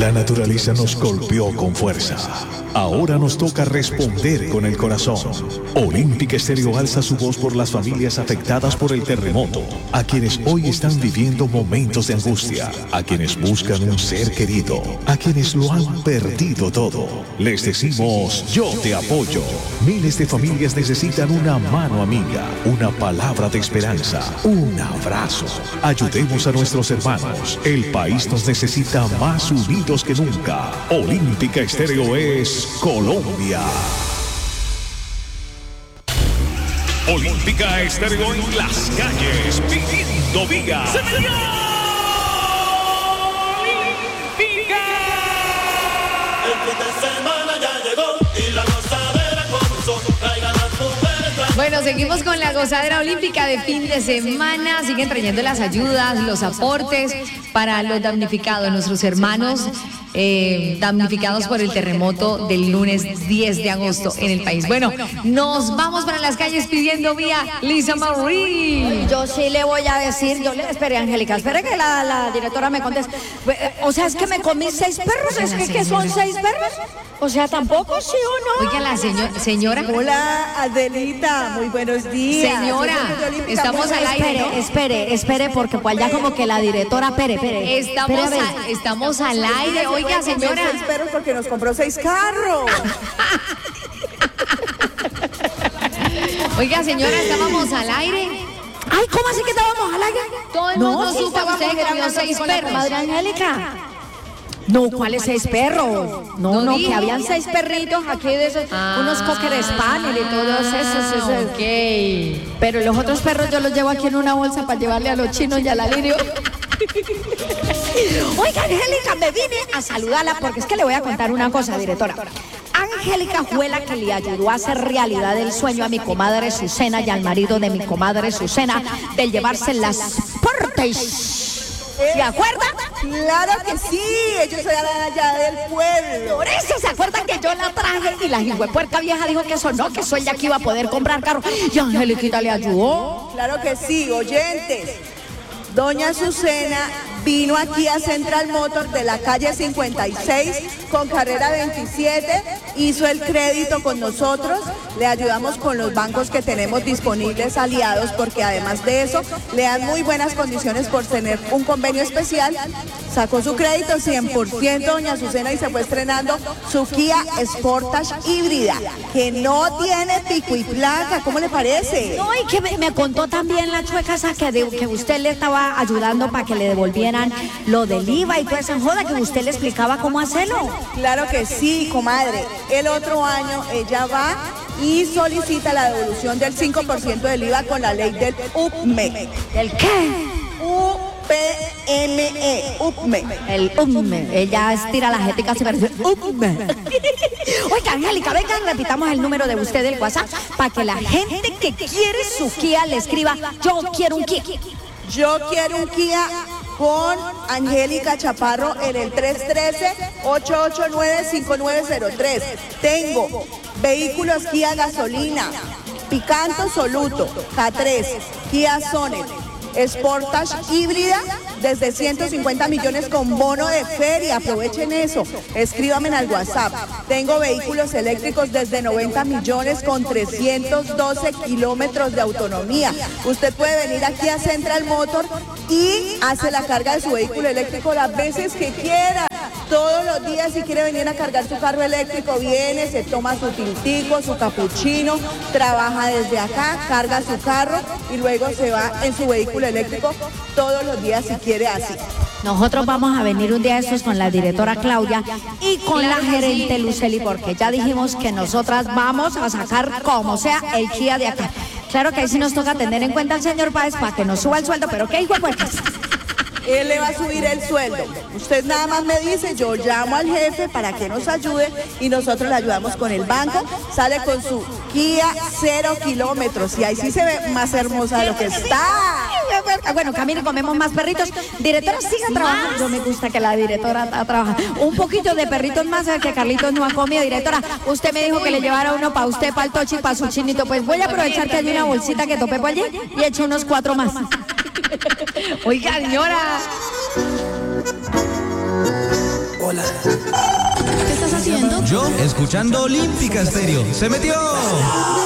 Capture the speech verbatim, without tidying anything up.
La naturaleza nos golpeó con fuerza. Ahora nos toca responder con el corazón. Olímpica Estéreo alza su voz por las familias afectadas por el terremoto, a quienes hoy están viviendo momentos de angustia, a quienes buscan un ser querido, a quienes lo han perdido todo. Les decimos, yo te apoyo. Miles de familias necesitan una mano amiga, una palabra de esperanza, un abrazo. Ayudemos a nuestros hermanos. El país nos necesita más unidos que nunca. Olímpica Estéreo es Colombia. Olímpica Estéreo en las calles, pidiendo vida. ¡Olímpica! El fin de semana ya llegó y la gozadera comenzó. Traigan las mujeres. Bueno, seguimos con la gozadera olímpica de fin de semana. Siguen trayendo las ayudas, los aportes para los damnificados, nuestros hermanos eh, damnificados por el terremoto del lunes diez de agosto en el país. Bueno, nos vamos para las calles pidiendo vía Lisa Marie. Yo sí le voy a decir, yo le esperé, Angélica, espere que la, la directora me conteste. O sea, es que me comí seis perros, es que, que son seis perros. O sea, tampoco, sí o no. Oiga, la señor, señora. Hola, Adelita, muy buenos días. Señora, estamos al aire, ¿no? Espere, espere, espere, porque pues ya como que la directora, espere, espere. Estamos, espere, a, estamos al aire, oiga, señora. Seis perros porque nos compró seis carros. Oiga, señora, estábamos al aire. Ay, ¿cómo así que estábamos al aire? Todo el mundo no, supo que usted comió seis perros. Madre Angélica. No, ¿cuáles seis perros? No, no, no, que habían seis perritos aquí de esos, ah, unos cocker spaniel y todos esos, esos. Ok. Pero los otros perros yo los llevo aquí en una bolsa para llevarle a los chinos y a la Lirio. Oiga, Angélica, me vine a saludarla porque es que le voy a contar una cosa, directora. Angélica fue la que le ayudó a hacer realidad el sueño a mi comadre Susana y al marido de mi comadre Susana de llevarse las portes. ¿Se acuerdan? Claro que sí, ellos eran allá del pueblo. Por eso se acuerdan que yo la traje y la hijuepuerca vieja dijo que eso no, que eso ella que iba a poder comprar carro. Y Angélica le ayudó. Claro que sí, oyentes. Doña Susana vino aquí a Central Motor de la calle cincuenta y seis con carrera veintisiete, hizo el crédito con nosotros, le ayudamos con los bancos que tenemos disponibles aliados porque además de eso le dan muy buenas condiciones por tener un convenio especial. Sacó su crédito cien por ciento doña Susana y se fue estrenando su Kia Sportage híbrida que no tiene pico y placa. ¿Cómo le parece? No, y que me, me contó también la chueca esa que, de, que usted le estaba ayudando para que le devolvieran lo del I V A y toda esa joda, que usted le explicaba cómo hacerlo. Claro que sí, comadre. El otro año ella va y solicita la devolución del cinco por ciento del I V A con la ley del U P M E. ¿El qué? U P M E, U P M E. El U P M E. Ella estira la jeta y casi parece U P M E. Oiga, Angélica, vengan, repitamos el número de usted del WhatsApp para que la gente que quiere su Kia le escriba, yo quiero un Kia. Yo quiero un Kia con Angélica Chaparro en el tres uno tres, ocho ocho nueve, cinco nueve cero tres. Tengo vehículos Kia gasolina, Picanto Soluto, K tres, Kia Sonet, Sportage híbrida desde ciento cincuenta millones con bono de feria. Aprovechen eso. Escríbame al WhatsApp. Tengo vehículos eléctricos desde noventa millones con trescientos doce kilómetros de autonomía. Usted puede venir aquí a Central Motor y hace la carga de su vehículo eléctrico las veces que quiera. Todos los días, si quiere venir a cargar su carro eléctrico, viene, se toma su tintico, su capuchino, trabaja desde acá, carga su carro y luego se va en su vehículo eléctrico todos los días si quiere así. Nosotros vamos a venir un día de estos con la directora Claudia y con claro la gerente sí. Luceli, porque ya dijimos que nosotras vamos a sacar como sea el Kia de acá. Claro que ahí sí nos toca tener en cuenta al señor Páez para que nos suba el sueldo, pero ¿qué hijo de puertas? Él le va a subir el sueldo. Usted nada más me dice, yo llamo al jefe para que nos ayude y nosotros le ayudamos con el banco. Sale con su Kia cero kilómetros y ahí sí se ve más hermosa de lo que está. Bueno, camine, comemos más perritos. Directora, siga trabajando. Yo me gusta que la directora trabaja. Un poquito de perritos más, que Carlitos no ha comido. Directora, usted me dijo que le llevara uno para usted, para el Tochi, para su chinito. Pues voy a aprovechar que hay una bolsita que topé por allí y echo unos cuatro más. Oiga, señora. Hola. yo escuchando Olímpica Estéreo. ¡Se metió!